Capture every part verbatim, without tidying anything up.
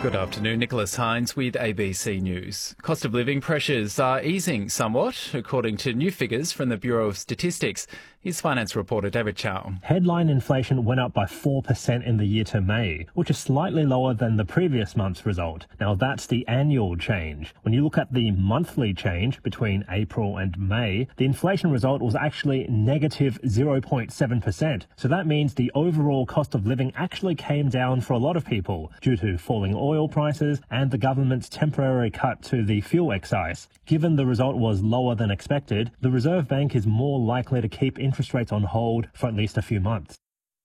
Good afternoon, Nicholas Hines with A B C News. Cost of living pressures are easing somewhat, according to new figures from the Bureau of Statistics. Here's finance reporter David Chow. Headline inflation went up by four percent in the year to May, which is slightly lower than the previous month's result. Now, that's the annual change. When you look at the monthly change between April and May, the inflation result was actually negative zero point seven percent. So that means the overall cost of living actually came down for a lot of people due to falling oil prices and the government's temporary cut to the fuel excise. Given the result was lower than expected, the Reserve Bank is more likely to keep interest rates on hold for at least a few months.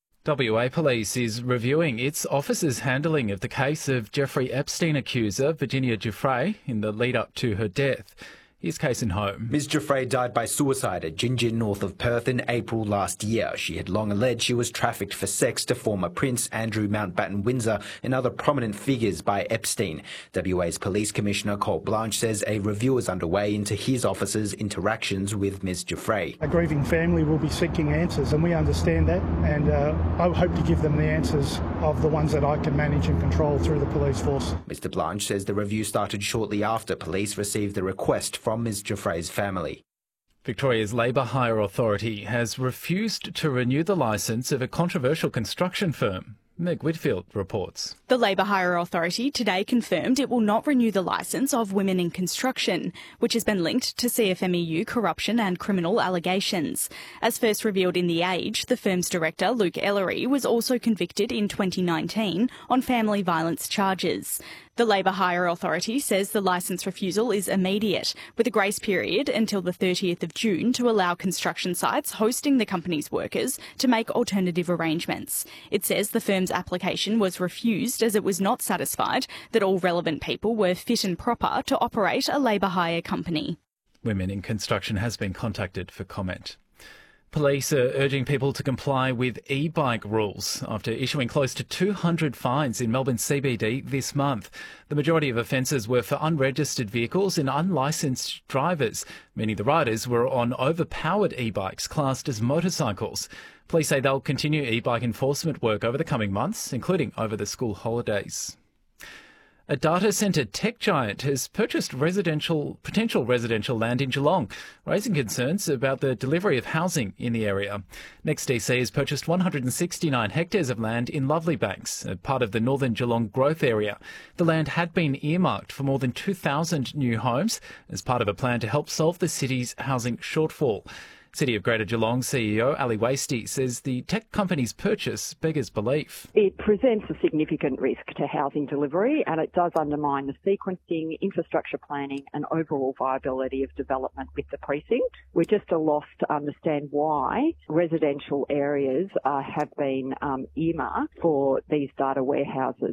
W A Police is reviewing its officer's handling of the case of Jeffrey Epstein accuser Virginia Giuffre in the lead-up to her death. Here's Kason Home. Miz Giuffre died by suicide at Gingin, north of Perth, in April last year. She had long alleged she was trafficked for sex to former Prince Andrew Mountbatten Windsor and other prominent figures by Epstein. W A's Police Commissioner Colt Blanche says a review is underway into his officer's interactions with Miz Giuffre. A grieving family will be seeking answers, and we understand that, and uh, I hope to give them the answers of the ones that I can manage and control through the police force. Mister Blanche says the review started shortly after police received the request from from Miz Giuffre's family. Victoria's Labour Hire Authority has refused to renew the licence of a controversial construction firm. Meg Whitfield reports. The Labour Hire Authority today confirmed it will not renew the licence of Women in Construction, which has been linked to C F M E U corruption and criminal allegations. As first revealed in The Age, the firm's director, Luke Ellery, was also convicted in twenty nineteen on family violence charges. The Labour Hire Authority says the licence refusal is immediate, with a grace period until the thirtieth of June to allow construction sites hosting the company's workers to make alternative arrangements. It says the firm's application was refused as it was not satisfied that all relevant people were fit and proper to operate a labour hire company. Women in Construction has been contacted for comment. Police are urging people to comply with e-bike rules after issuing close to two hundred fines in Melbourne C B D this month. The majority of offences were for unregistered vehicles and unlicensed drivers, meaning the riders were on overpowered e-bikes classed as motorcycles. Police say they'll continue e-bike enforcement work over the coming months, including over the school holidays. A data centre tech giant has purchased residential, potential residential land in Geelong, raising concerns about the delivery of housing in the area. NextDC has purchased one hundred sixty-nine hectares of land in Lovely Banks, a part of the northern Geelong growth area. The land had been earmarked for more than two thousand new homes as part of a plan to help solve the city's housing shortfall. City of Greater Geelong C E O Ali Wasty says the tech company's purchase beggars belief. It presents a significant risk to housing delivery, and it does undermine the sequencing, infrastructure planning and overall viability of development with the precinct. We're just at a loss to understand why residential areas uh, have been um, earmarked for these data warehouses.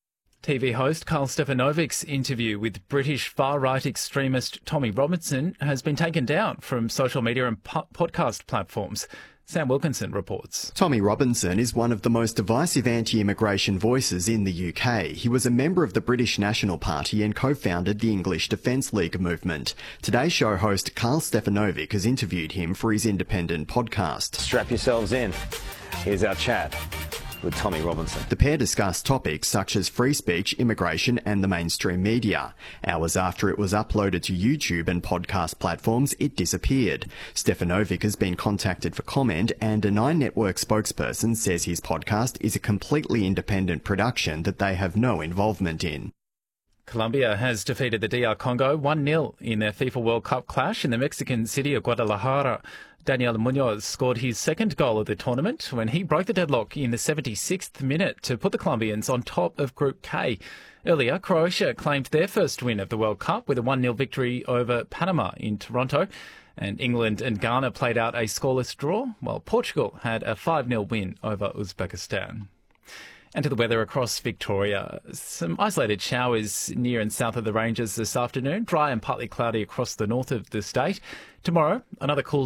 T V host Carl Stefanovic's interview with British far-right extremist Tommy Robinson has been taken down from social media and po- podcast platforms. Sam Wilkinson reports. Tommy Robinson is one of the most divisive anti-immigration voices in the U K. He was a member of the British National Party and co-founded the English Defence League movement. Today's show host Carl Stefanovic has interviewed him for his independent podcast. Strap yourselves in. Here's our chat with Tommy Robinson. The pair discussed topics such as free speech, immigration and the mainstream media. Hours after it was uploaded to YouTube and podcast platforms, it disappeared. Stefanovic has been contacted for comment, and a Nine Network spokesperson says his podcast is a completely independent production that they have no involvement in. Colombia has defeated the D R Congo one nil in their FIFA World Cup clash in the Mexican city of Guadalajara. Daniel Munoz scored his second goal of the tournament when he broke the deadlock in the seventy-sixth minute to put the Colombians on top of Group K. Earlier, Croatia claimed their first win of the World Cup with a one nil victory over Panama in Toronto. And England and Ghana played out a scoreless draw, while Portugal had a five nil win over Uzbekistan. And to the weather across Victoria. Some isolated showers near and south of the ranges this afternoon. Dry and partly cloudy across the north of the state. Tomorrow, another cool